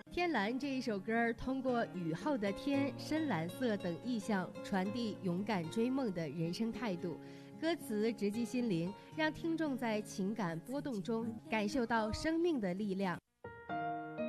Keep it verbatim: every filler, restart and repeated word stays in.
天蓝这一首歌通过雨后的天、深蓝色等意象，传递勇敢追梦的人生态度。歌词直击心灵，让听众在情感波动中感受到生命的力量。